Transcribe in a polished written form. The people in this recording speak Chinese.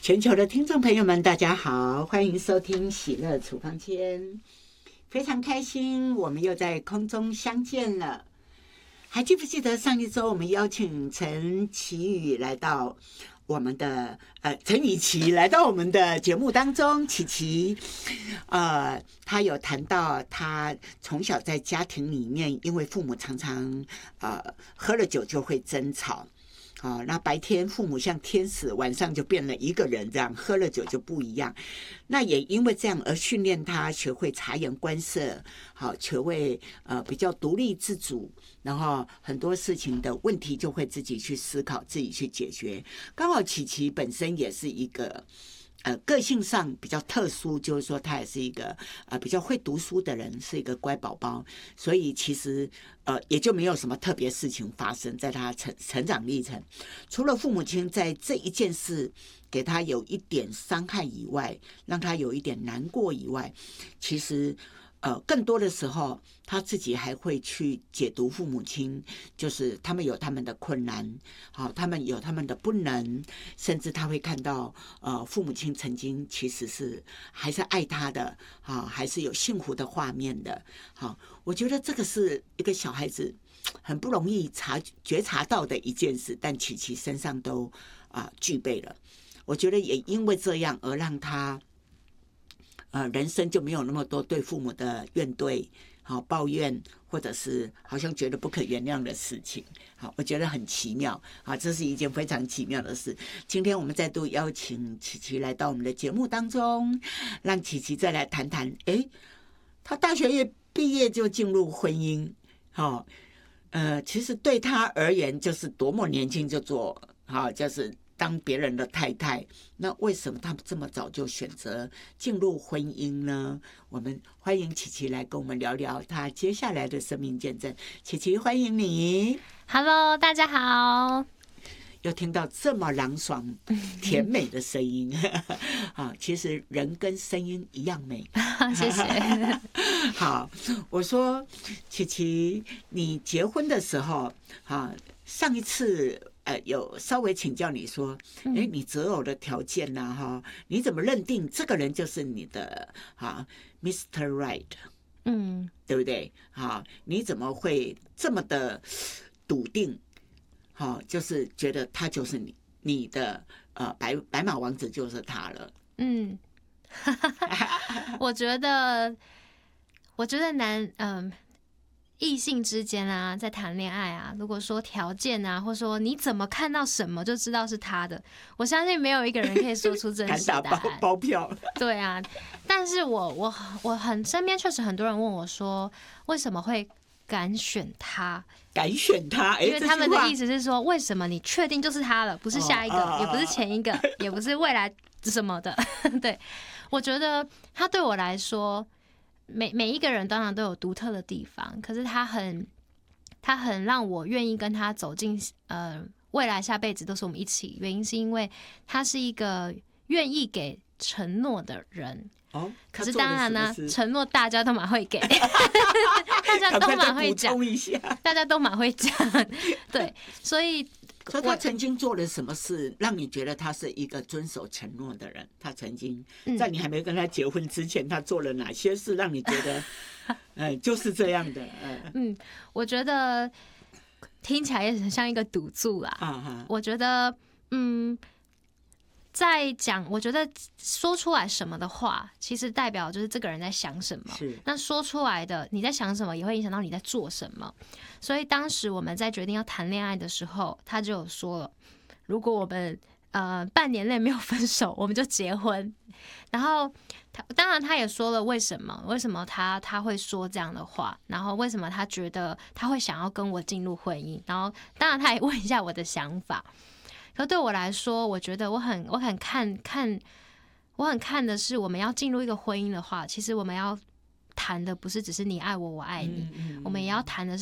全球的听众朋友们，大家好，欢迎收听喜乐处方间，非常开心，我们又在空中相见了。还记不记得上一周我们邀请陈其宇来到我们的陈雨琪来到我们的节目当中，琪琪他有谈到他从小在家庭里面，因为父母常常喝了酒就会争吵。那白天父母像天使，晚上就变了一个人，这样喝了酒就不一样。那也因为这样而训练他学会察言观色，好，学会比较独立自主，然后很多事情的问题就会自己去思考，自己去解决。刚好琪琪本身也是一个个性上比较特殊，就是说他也是一个比较会读书的人，是一个乖宝宝，所以其实也就没有什么特别事情发生在他成长历程。除了父母亲在这一件事给他有一点伤害以外，让他有一点难过以外，其实更多的时候，他自己还会去解读父母亲，就是他们有他们的困难，他们有他们的不能，甚至他会看到父母亲曾经其实是还是爱他的，还是有幸福的画面的。我觉得这个是一个小孩子很不容易觉察到的一件事，但琪琪身上都具备了。我觉得也因为这样而让他人生就没有那么多对父母的怨怼、抱怨，或者是好像觉得不可原谅的事情。我觉得很奇妙，这是一件非常奇妙的事。今天我们再度邀请琪琪来到我们的节目当中，让琪琪再来谈谈，他大学毕业就进入婚姻，其实对他而言就是多么年轻就做，就是当别人的太太，那为什么他们这么早就选择进入婚姻呢？我们欢迎琪琪来跟我们聊聊他接下来的生命见证。琪琪，欢迎你。 Hello， 大家好。 又听到这么朗爽甜美的声音其实人跟声音一样美谢谢好，我说琪琪，你结婚的时候上一次有稍微请教你说，你择偶的条件你怎么认定这个人就是你的Mr. Right？ 对不对？你怎么会这么的笃定？就是觉得他就是你的白马王子就是他了。 我觉得异性之间啊，在谈恋爱啊，如果说条件啊，或说你怎么看到什么就知道是他的，我相信没有一个人可以说出真实答案。 敢打包票。对啊，但是我很身边确实很多人问我说，为什么会敢选他？因为他们的意思是说，为什么你确定就是他了，不是下一个，也不是前一个，也不是未来什么的。对，我觉得他对我来说，每一个人当然都有独特的地方，可是他很让我愿意跟他走进未来下辈子都是我们一起，原因是因为他是一个愿意给承诺的人。可是当然呢，承诺大家都蛮会给，大家都蛮会讲，大家都蛮会讲，对，所以他曾经做了什么事让你觉得他是一个遵守承诺的人？他曾经在你还没跟他结婚之前，他做了哪些事让你觉得就是这样的？ 我觉得听起来也很像一个赌注啦。我觉得在讲，我觉得说出来什么的话，其实代表就是这个人在想什么。那说出来的你在想什么，也会影响到你在做什么。所以当时我们在决定要谈恋爱的时候，他就有说了，如果我们半年内没有分手，我们就结婚。然后当然他也说了为什么他会说这样的话，然后为什么他觉得他会想要跟我进入婚姻，然后当然他也问一下我的想法。可对我来说，我觉得我很看的是，我们要进入一个婚姻的话，其实我们要谈的不是只是你爱我，我爱你，我们也要谈的是